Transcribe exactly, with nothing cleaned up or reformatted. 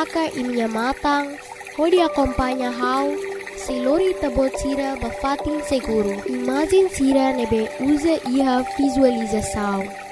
faka imnya matang, hodi acompanha hau, se lori tabot sira bafatin seguro. Imagem sira nebe usa iha visualização.